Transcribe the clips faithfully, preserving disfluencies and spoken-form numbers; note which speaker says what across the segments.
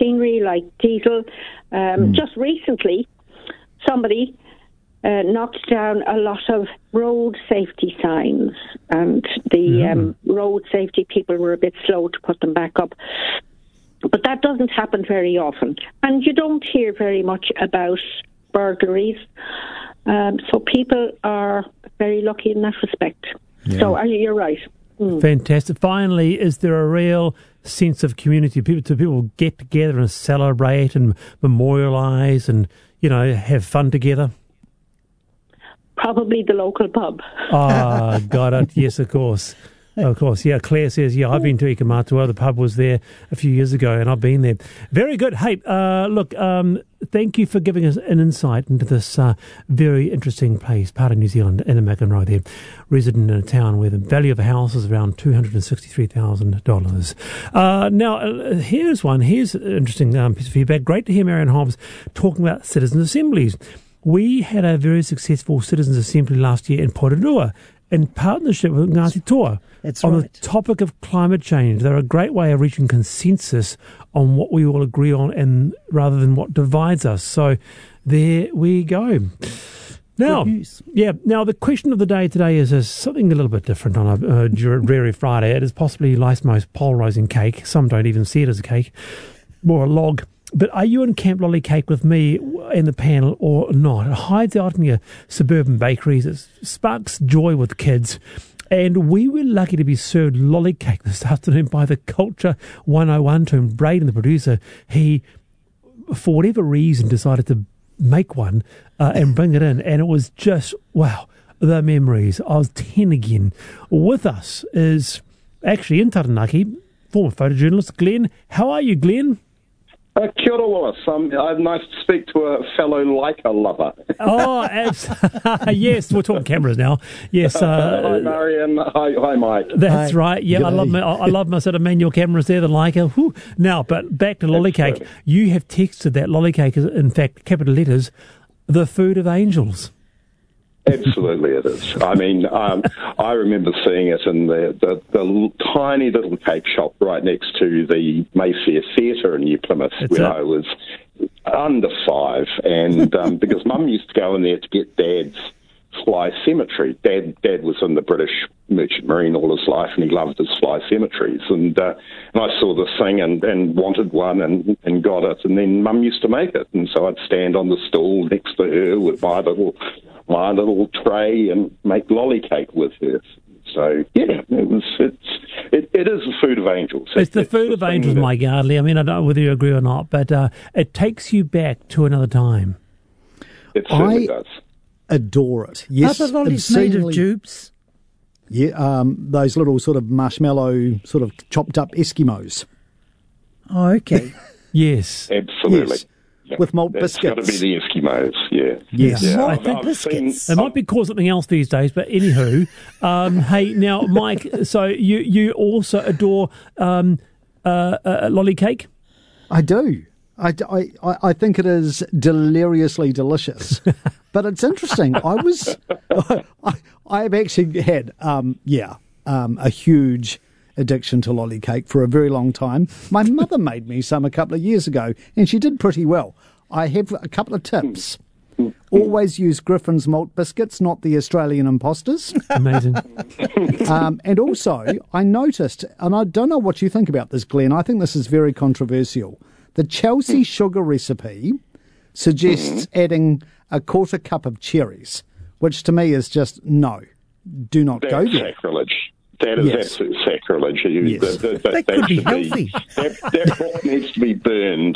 Speaker 1: machinery like diesel. Um, mm. Just recently, somebody uh, knocked down a lot of road safety signs, and the mm. um, road safety people were a bit slow to put them back up. But that doesn't happen very often. And you don't hear very much about burglaries. Um, so people are very lucky in that respect. Yeah. So uh, you're right. Mm.
Speaker 2: Fantastic. Finally, is there a real sense of community? People, do people get together and celebrate and memorialise and, you know, have fun together?
Speaker 1: Probably the local pub.
Speaker 2: Ah, got it. Yes, of course. Of course, yeah. Claire says, yeah, I've been to Ikamatau. The pub was there a few years ago, and I've been there. Very good. Hey, uh, look, um, thank you for giving us an insight into this uh, very interesting place, part of New Zealand, in Invermere there, resident in a town where the value of a house is around two hundred sixty-three thousand dollars. Uh, now, uh, here's one. Here's an interesting um, piece of feedback. Great to hear Marion Hobbs talking about citizens' assemblies. We had a very successful citizens' assembly last year in Porirua, in partnership with Ngāti Toa.
Speaker 3: That's
Speaker 2: on
Speaker 3: right.
Speaker 2: the topic of climate change. They're a great way of reaching consensus on what we all agree on, and rather than what divides us. So there we go. Now, yeah. Now the question of the day today is, is something a little bit different on a uh, Dreary Friday. It is possibly life's most polarising cake. Some don't even see it as a cake, more a log. But are you in Camp Lolly Cake with me in the panel or not? It hides out in your suburban bakeries. It sparks joy with kids. And we were lucky to be served lolly cake this afternoon by the Culture one oh one team. Braden, the producer, he, for whatever reason, decided to make one uh, and bring it in. And it was just, wow, the memories. I was ten again. With us is actually in Taranaki, former photojournalist, Glenn. How are you, Glenn?
Speaker 4: Uh, kia ora, Wallace. Um, uh, nice to speak to a fellow Leica lover.
Speaker 2: Oh, abs- yes, we're talking cameras now. Yes. Uh,
Speaker 4: hi, Marion. Hi, hi, Mike.
Speaker 2: That's
Speaker 3: hi.
Speaker 2: right. Yeah, I love my I love my sort of manual cameras there, the Leica. Whew. Now, but back to lollycake. You have texted that lollycake is, in fact, capital letters, the food of angels.
Speaker 4: Absolutely it is. I mean, um, I remember seeing it in the, the, the tiny little cake shop right next to the Mayfair Theatre in New Plymouth.
Speaker 2: That's
Speaker 4: when
Speaker 2: it.
Speaker 4: I was under five, and um, because Mum used to go in there to get Dad's fly cemetery. Dad Dad was in the British Merchant Marine all his life, and he loved his fly cemeteries. And, uh, and I saw this thing and, and wanted one and, and got it, and then Mum used to make it. And so I'd stand on the stool next to her with my little... my little tray and make lolly cake with her. So, yeah, it was, it's, it, it is the food of angels.
Speaker 2: It's the
Speaker 4: it's
Speaker 2: food
Speaker 4: the
Speaker 2: of angels,
Speaker 4: that,
Speaker 2: Mike Yardley. I mean, I don't know whether you agree or not, but uh, it takes you back to another time.
Speaker 4: It certainly
Speaker 5: I
Speaker 4: does.
Speaker 5: adore it. Yes,
Speaker 3: Are the lollies made of
Speaker 5: obscenely-
Speaker 3: tubes?
Speaker 5: Yeah, um, those little sort of marshmallow, sort of chopped up Eskimos.
Speaker 3: Oh, okay.
Speaker 2: Yes.
Speaker 4: Absolutely.
Speaker 5: Yes. With malt
Speaker 4: That's got to
Speaker 5: biscuits.
Speaker 4: be the Eskimos, yeah.
Speaker 5: Yes.
Speaker 4: Yeah,
Speaker 3: Malt
Speaker 4: I've- I've
Speaker 3: biscuits.
Speaker 4: seen-
Speaker 2: It might be called something else these days, but anywho. Um, hey, now, Mike, so you, you also adore um, uh, uh, lolly cake?
Speaker 5: I do. I, I, I think it is deliriously delicious. But it's interesting. I was, I, I have actually had, um, yeah, um, a huge addiction to lolly cake for a very long time. My mother made me some a couple of years ago, and she did pretty well. I have a couple of tips. Always use Griffin's malt biscuits, not the Australian imposters.
Speaker 2: Amazing.
Speaker 5: Um, and also, I noticed, and I don't know what you think about this, Glenn, I think this is very controversial. The Chelsea sugar recipe suggests adding a quarter cup of cherries, which to me is just no, do not
Speaker 4: That's
Speaker 5: go there.
Speaker 4: sacrilege. That is
Speaker 5: Yes.
Speaker 4: absolute sacrilege. You-
Speaker 5: Yes.
Speaker 4: that, that, that,
Speaker 3: That could be
Speaker 4: should
Speaker 3: healthy.
Speaker 4: That, that rock needs to be burned.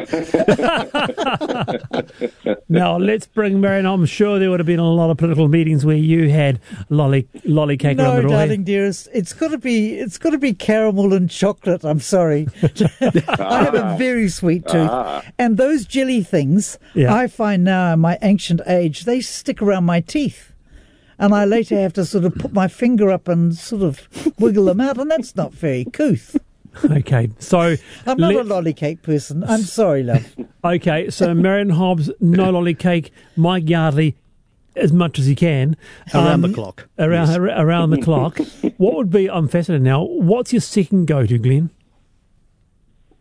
Speaker 2: Now, let's bring Marion. I'm sure there would have been a lot of political meetings where you had lolly, lolly cake around
Speaker 3: No,
Speaker 2: the roy.
Speaker 3: darling dearest, it's got to be it's got to be caramel and chocolate. I'm sorry, I have a very sweet tooth, and those jelly things
Speaker 2: Yeah.
Speaker 3: I find now in my ancient age they stick around my teeth, and I later have to sort of put my finger up and sort of wiggle them out, and that's not very couth.
Speaker 2: Okay, so
Speaker 3: I'm not a
Speaker 2: let-
Speaker 3: lolly cake person. I'm sorry, love.
Speaker 2: okay, so Marion Hobbs, no lolly cake. Mike Yardley, as much as he can
Speaker 5: Around the
Speaker 2: Um,
Speaker 5: clock.
Speaker 2: Around
Speaker 5: Yes.
Speaker 2: ar- around the clock. What would be? I'm fascinated now. What's your second go-to, Glenn?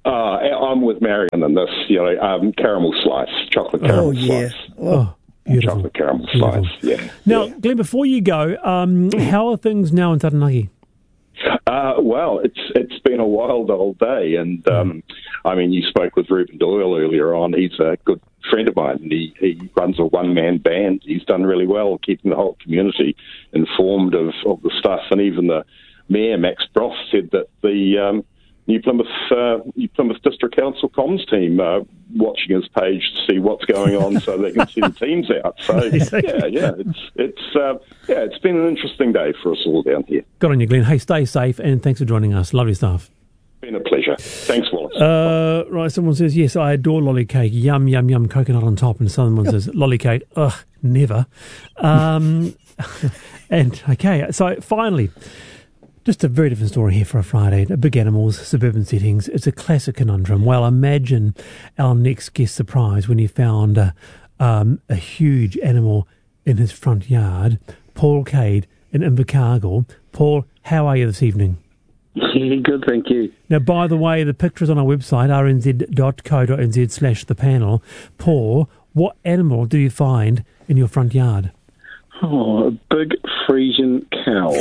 Speaker 4: Uh, I'm with Marion in this, you know, um, caramel slice, chocolate caramel
Speaker 3: Oh, yeah.
Speaker 4: slice.
Speaker 2: Oh, beautiful.
Speaker 4: Chocolate caramel
Speaker 2: Beautiful.
Speaker 4: slice, yeah.
Speaker 2: Now,
Speaker 4: yeah.
Speaker 2: Glenn, before you go, um, how are things now in Taranaki?
Speaker 4: Uh, well, it's it's been a wild old day, and um, I mean, you spoke with Reuben Doyle earlier on. He's a good friend of mine, and he, he runs a one-man band. He's done really well keeping the whole community informed of, of the stuff, and even the Mayor, Max Broth, said that the um, New Plymouth uh, New Plymouth District Council comms team uh, watching his page to see what's going on, so they can send teams out. So yeah, yeah, it's it's uh, yeah, it's been an interesting day for us all down here.
Speaker 2: Good on you, Glenn. Hey, stay safe, and thanks for joining us. Lovely stuff.
Speaker 4: Been a pleasure. Thanks, Wallace.
Speaker 2: Uh, right, someone says, yes, I adore lolly cake. Yum, yum, yum, coconut on top. And someone says, lolly cake, ugh, never. Um, and, okay, so finally, just a very different story here for a Friday. Big animals, suburban settings. It's a classic conundrum. Well, imagine our next guest surprise when he found uh, um, a huge animal in his front yard. Paul Cade in Invercargill. Paul, how are you this evening?
Speaker 6: Yeah, good, thank you.
Speaker 2: Now, by the way, the picture is on our website, r n z dot co dot n z slash the panel. Paul, what animal do you find in your front yard?
Speaker 6: Oh, a big Frisian cow.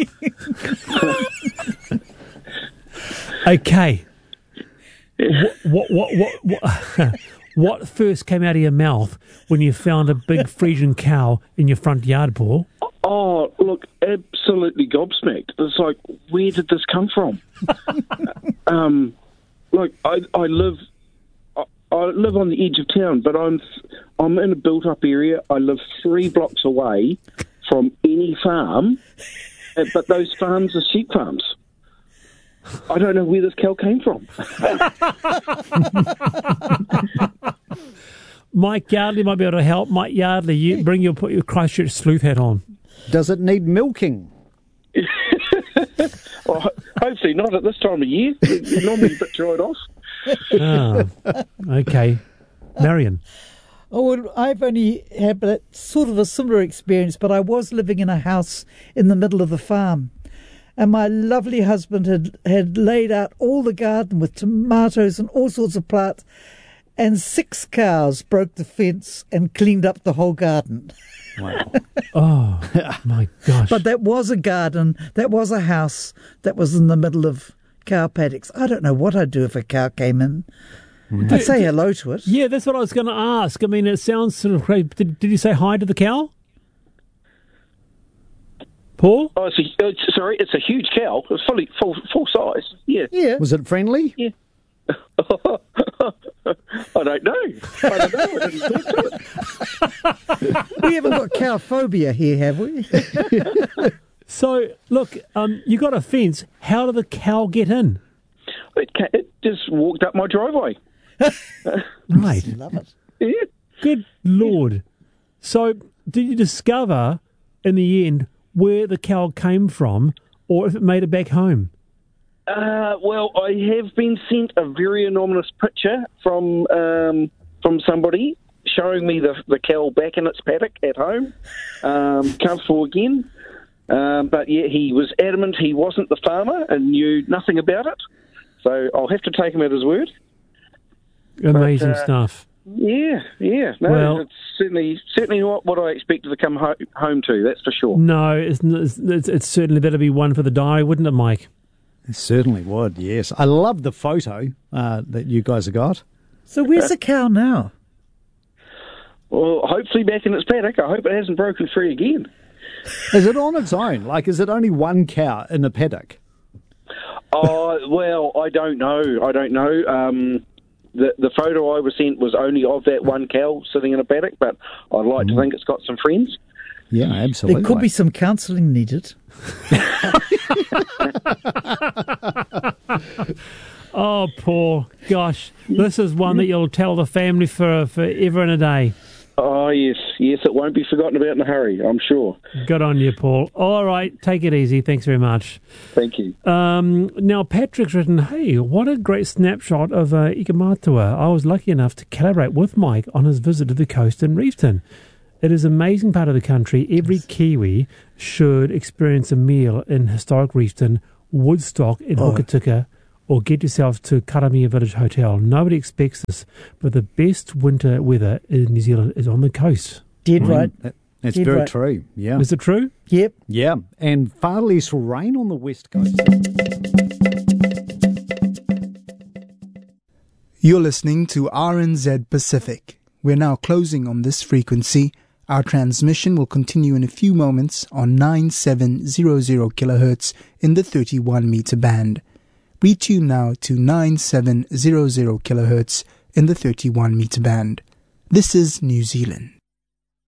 Speaker 2: Okay. What, what, what, what, what, what first came out of your mouth when you found a big Frisian cow in your front yard, Paul?
Speaker 6: Oh, look, absolutely gobsmacked. It's like, where did this come from? um, like, I, I live, I, I live on the edge of town, but I'm, I'm in a built-up area. I live three blocks away from any farm, but those farms are sheep farms. I don't know where this cow came from.
Speaker 2: Mike Yardley might be able to help. Mike Yardley, you bring your put your Christchurch sleuth hat on.
Speaker 5: Does it need milking?
Speaker 6: Well, hopefully not at this time of year. It's normally a bit dried off.
Speaker 2: Ah, okay. Marion.
Speaker 3: Oh, well, I've only had that sort of a similar experience, but I was living in a house in the middle of the farm. And my lovely husband had, had laid out all the garden with tomatoes and all sorts of plants. And six cows broke the fence and cleaned up the whole garden.
Speaker 5: Wow.
Speaker 2: Oh, my gosh.
Speaker 3: But that was a garden, that was a house that was in the middle of cow paddocks. I don't know what I'd do if a cow came in. Mm. I'd say hello to it.
Speaker 2: Yeah, that's what I was going to ask. I mean, it sounds sort of crazy. Did, did you say hi to the cow? Paul?
Speaker 6: Oh, it's a, it's, sorry, it's a huge cow. It's fully full full size. Yeah.
Speaker 3: Yeah.
Speaker 5: Was it friendly?
Speaker 6: Yeah. I don't know. I don't know. I didn't talk to it.
Speaker 3: We haven't got cow phobia here, have we?
Speaker 2: So, look, um, you got a fence. How did the cow get in?
Speaker 6: It, ca- it just walked up my driveway.
Speaker 2: Right.
Speaker 3: Love it.
Speaker 6: Yeah.
Speaker 2: Good Lord. So, did you discover in the end where the cow came from or if it made it back home?
Speaker 6: Uh, well, I have been sent a very anonymous picture from um, from somebody showing me the the cow back in its paddock at home, um, comfortable again. Um, but yeah, he was adamant he wasn't the farmer and knew nothing about it. So I'll have to take him at his word.
Speaker 2: Amazing
Speaker 6: but, uh,
Speaker 2: stuff.
Speaker 6: Yeah, yeah. No,
Speaker 2: Well-
Speaker 6: it's certainly certainly not what I expected to come ho- home to. That's for sure.
Speaker 2: No, it's, it's, it's certainly better be one for the diary, wouldn't it, Mike?
Speaker 5: It certainly would, yes. I love the photo uh, that you guys have got.
Speaker 3: So where's the cow now?
Speaker 6: Well, hopefully back in its paddock. I hope it hasn't broken free again.
Speaker 5: Is it on its own? Like, is it only one cow in the paddock?
Speaker 6: Oh, well, I don't know. I don't know. Um, the the photo I was sent was only of that one cow sitting in a paddock, but I'd like mm. to think it's got some friends.
Speaker 5: Yeah, absolutely.
Speaker 3: There could be some counselling needed.
Speaker 2: Oh, Paul, gosh, this is one that you'll tell the family for forever and a day.
Speaker 6: Oh, yes, yes, it won't be forgotten about in a hurry, I'm sure.
Speaker 2: Good on you, Paul. All right, take it easy. Thanks very much.
Speaker 6: Thank you.
Speaker 2: Um, now, Patrick's written, hey, what a great snapshot of uh, Ikamatua. I was lucky enough to collaborate with Mike on his visit to the coast in Reefton. It is an amazing part of the country. Every Kiwi should experience a meal in historic Reefton, Woodstock in
Speaker 3: Oh.
Speaker 2: Hokitika, or get yourself to Karamia Village Hotel. Nobody expects this, but the best winter weather in New Zealand is on the coast.
Speaker 3: Dead right.
Speaker 5: That, that's
Speaker 3: Dead
Speaker 5: very
Speaker 3: right.
Speaker 5: true. Yeah.
Speaker 2: Is it true?
Speaker 3: Yep.
Speaker 5: Yeah, and far less rain on the west coast.
Speaker 7: You're listening to R N Z Pacific. We're now closing on this frequency. Our transmission will continue in a few moments on nine seven hundred kilohertz in the thirty-one meter band. Retune now to nine seven hundred kilohertz in the thirty-one meter band. This is New Zealand.